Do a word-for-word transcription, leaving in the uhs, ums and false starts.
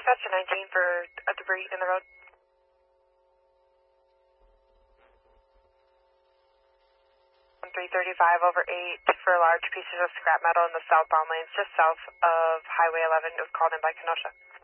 Dispatch to nineteen for a debris in the road. three thirty-five over eight for large pieces of scrap metal in the southbound lanes just south of Highway eleven. It was called in by Kenosha.